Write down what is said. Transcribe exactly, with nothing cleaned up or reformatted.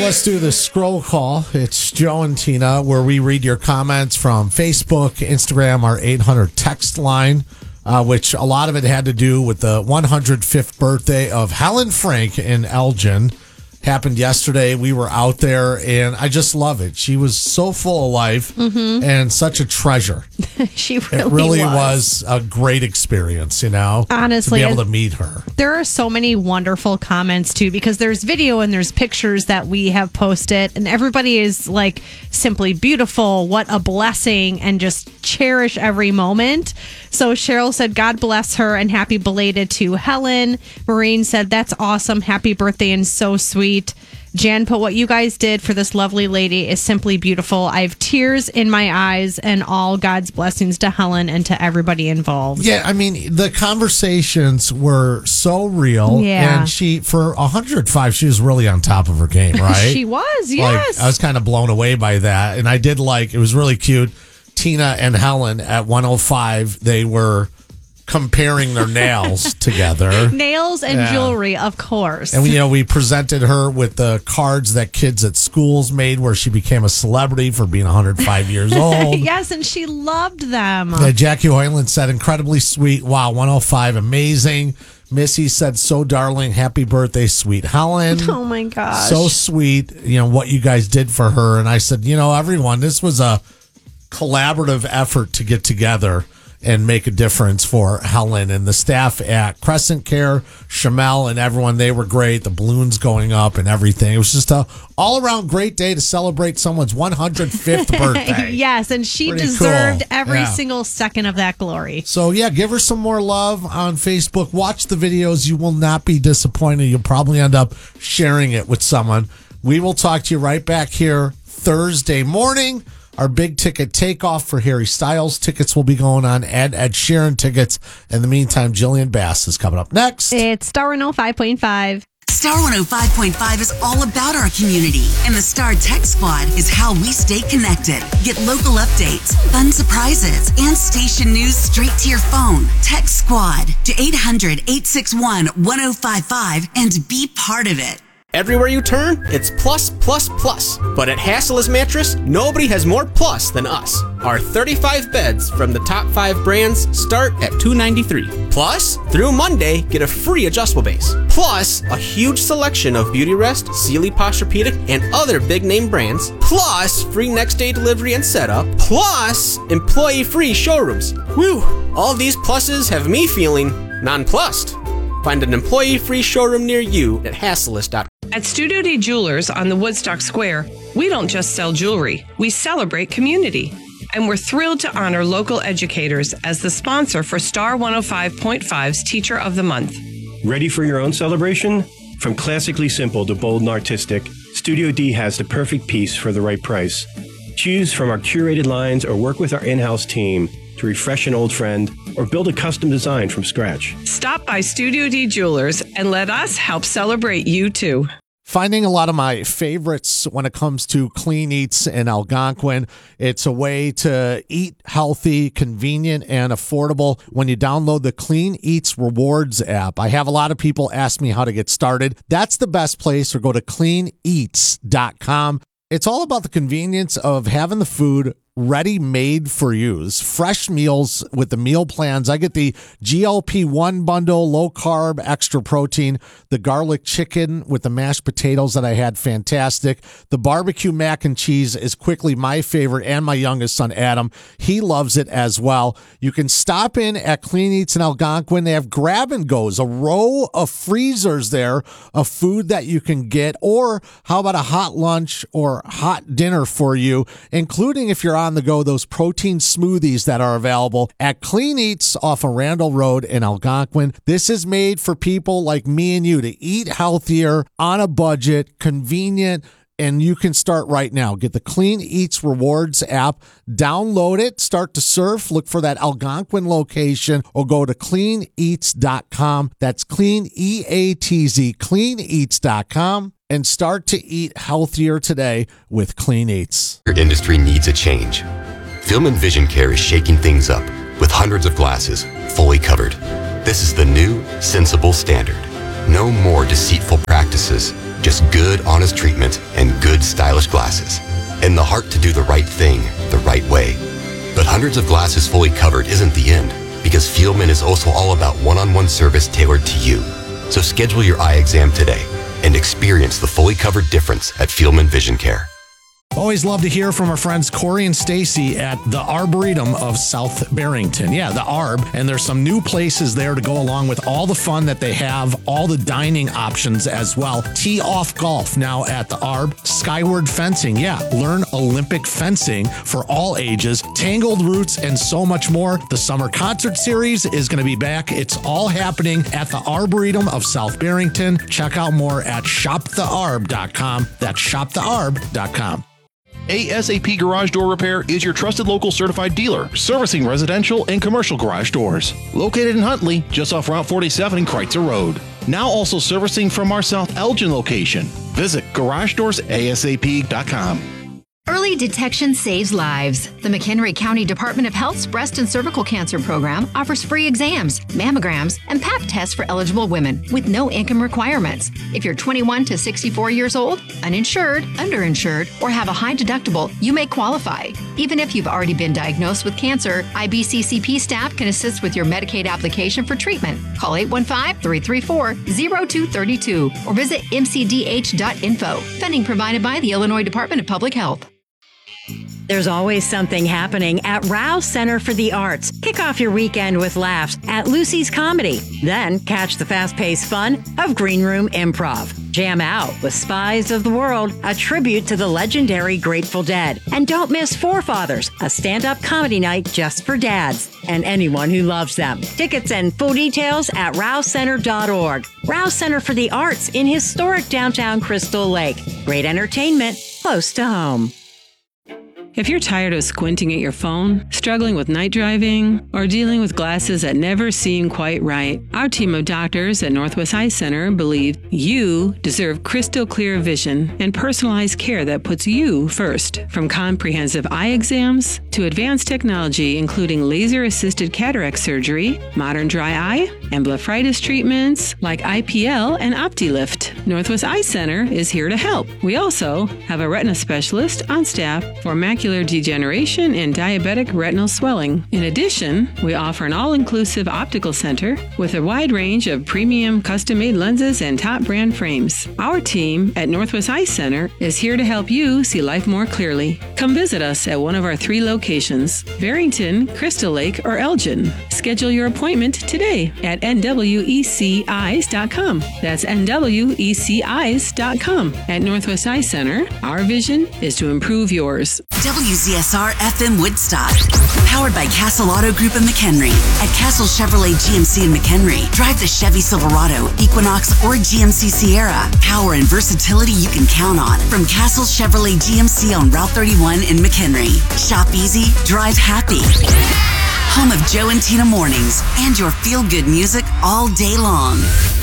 let's do the scroll call. It's Joe and Tina, where we read your comments from Facebook, Instagram, our eight hundred text line, uh, which a lot of it had to do with the one hundred fifth birthday of Helen Frank in Elgin. Happened yesterday. We were out there, and I just love it. She was so full of life mm-hmm. and such a treasure. She really, it really was. was a great experience, you know, honestly, to be able to meet her. There are so many wonderful comments, too, because there's video and there's pictures that we have posted, and everybody is like simply beautiful. What a blessing, and just cherish every moment. So Cheryl said, God bless her, and happy belated to Helen. Maureen said, that's awesome. Happy birthday and so sweet. Jan put, what you guys did for this lovely lady is simply beautiful. I have tears in my eyes, and all God's blessings to Helen and to everybody involved. Yeah, I mean, the conversations were so real. Yeah. And she, for one hundred five, she was really on top of her game, right? She was, yes. Like, I was kind of blown away by that. And I did like, it was really cute. Tina and Helen at one oh five, they were comparing their nails together. Nails and yeah. jewelry, of course. And, you know, we presented her with the cards that kids at schools made where she became a celebrity for being one hundred five years old. Yes, and she loved them. Uh, Jackie Hoyland said, incredibly sweet. Wow, one oh five, amazing. Missy said, so darling, happy birthday, sweet Helen. Oh, my gosh. So sweet, you know, what you guys did for her. And I said, you know, everyone, this was a collaborative effort to get together and make a difference for Helen and the staff at Crescent Care, Shamel, and everyone. They were great. The balloons going up and everything. It was just a all-around great day to celebrate someone's one hundred fifth birthday. Yes, and she Pretty deserved cool. every yeah. single second of that glory. So, yeah, give her some more love on Facebook. Watch the videos. You will not be disappointed. You'll probably end up sharing it with someone. We will talk to you right back here Thursday morning. Our big ticket takeoff for Harry Styles tickets will be going on, and Ed Sheeran tickets. In the meantime, Jillian Bass is coming up next. It's Star one oh five point five. Star one oh five point five is all about our community, and the Star Tech Squad is how we stay connected. Get local updates, fun surprises, and station news straight to your phone. Tech Squad to eight hundred, eight six one, one oh five five and be part of it. Everywhere you turn, it's plus, plus, plus. But at Hassela's Mattress, nobody has more plus than us. Our thirty-five beds from the top five brands start at two hundred ninety-three dollars. Plus, through Monday, get a free adjustable base. Plus, a huge selection of Beautyrest, Sealy Posturepedic, and other big-name brands. Plus, free next-day delivery and setup. Plus, employee-free showrooms. Whew! All these pluses have me feeling nonplussed. Find an employee-free showroom near you at Hasselas dot com. At Studio D Jewelers on the Woodstock Square, we don't just sell jewelry, we celebrate community. And we're thrilled to honor local educators as the sponsor for Star one oh five point five's Teacher of the Month. Ready for your own celebration? From classically simple to bold and artistic, Studio D has the perfect piece for the right price. Choose from our curated lines or work with our in-house team to refresh an old friend or build a custom design from scratch. Stop by Studio D Jewelers and let us help celebrate you too. Finding a lot of my favorites when it comes to Clean Eats in Algonquin. It's a way to eat healthy, convenient, and affordable when you download the Clean Eats Rewards app. I have a lot of people ask me how to get started. That's the best place, or go to clean eats dot com. It's all about the convenience of having the food ready-made for use. Fresh meals with the meal plans. I get the G L P one bundle, low-carb, extra protein. The garlic chicken with the mashed potatoes that I had, fantastic. The barbecue mac and cheese is quickly my favorite, and my youngest son, Adam, he loves it as well. You can stop in at Clean Eats in Algonquin. They have grab-and-goes, a row of freezers there of food that you can get. Or how about a hot lunch or hot dinner for you, including, if you're on the go, those protein smoothies that are available at Clean Eats off of Randall Road in Algonquin. This is made for people like me and you to eat healthier, on a budget, convenient, and you can start right now. Get the Clean Eats Rewards app, download it, start to surf, look for that Algonquin location, or go to clean eats dot com. That's clean, E A T Z, clean eats dot com. And start to eat healthier today with Clean Eats. Your industry needs a change. Film and Vision Care is shaking things up with hundreds of glasses fully covered. This is the new, sensible standard. No more deceitful practices, just good, honest treatment and good, stylish glasses. And the heart to do the right thing the right way. But hundreds of glasses fully covered isn't the end, because Fieldman is also all about one-on-one service tailored to you. So schedule your eye exam today and experience the fully covered difference at Fieldman Vision Care. Always love to hear from our friends Corey and Stacy at the Arboretum of South Barrington. Yeah, the Arb. And there's some new places there to go along with all the fun that they have, all the dining options as well. Tee off golf now at the Arb. Skyward fencing. Yeah, learn Olympic fencing for all ages. Tangled roots and so much more. The summer concert series is going to be back. It's all happening at the Arboretum of South Barrington. Check out more at shop the arb dot com. That's shop the arb dot com. A S A P Garage Door Repair is your trusted local certified dealer, servicing residential and commercial garage doors. Located in Huntley, just off Route forty-seven and Kreitzer Road. Now also servicing from our South Elgin location. Visit garage doors A S A P dot com. Early detection saves lives. The McHenry County Department of Health's Breast and Cervical Cancer Program offers free exams, mammograms, and Pap tests for eligible women with no income requirements. If you're twenty-one to sixty-four years old, uninsured, underinsured, or have a high deductible, you may qualify. Even if you've already been diagnosed with cancer, I B C C P staff can assist with your Medicaid application for treatment. Call eight one five, three three four, zero two three two or visit m c d h dot info. Funding provided by the Illinois Department of Public Health. There's always something happening at Rouse Center for the Arts. Kick off your weekend with laughs at Lucy's Comedy. Then catch the fast-paced fun of Green Room Improv. Jam out with Spies of the World, a tribute to the legendary Grateful Dead. And don't miss Forefathers, a stand-up comedy night just for dads and anyone who loves them. Tickets and full details at rouse center dot org. Rouse Center for the Arts in historic downtown Crystal Lake. Great entertainment close to home. If you're tired of squinting at your phone, struggling with night driving, or dealing with glasses that never seem quite right, our team of doctors at Northwest Eye Center believe you deserve crystal clear vision and personalized care that puts you first. From comprehensive eye exams to advanced technology including laser-assisted cataract surgery, modern dry eye, and blepharitis treatments like I P L and OptiLift, Northwest Eye Center is here to help. We also have a retina specialist on staff for macular degeneration and diabetic retinal swelling. In addition, we offer an all-inclusive optical center with a wide range of premium custom-made lenses and top brand frames. Our team at Northwest Eye Center is here to help you see life more clearly. Come visit us at one of our three locations, Barrington, Crystal Lake, or Elgin. Schedule your appointment today at N W E C eyes dot com. That's N W E C eyes dot com. At Northwest Eye Center, our vision is to improve yours. W Z S R F M Woodstock. Powered by Castle Auto Group in McHenry. At Castle Chevrolet G M C in McHenry, drive the Chevy Silverado, Equinox, or G M C Sierra. Power and versatility you can count on. From Castle Chevrolet G M C on Route thirty-one in McHenry. Shop easy, drive happy. Home of Joe and Tina mornings and your feel-good music all day long